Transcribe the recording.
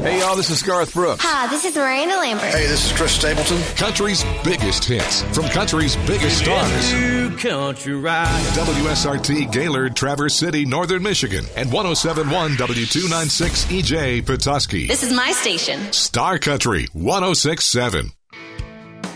Hey, y'all, this is Garth Brooks. Hi, this is Miranda Lambert. Hey, this is Chris Stapleton. Country's biggest hits from country's biggest stars. Country Ride. WSRT Gaylord, Traverse City, Northern Michigan, and 107.1 W296 EJ Petoskey. This is my station. Star Country 106.7.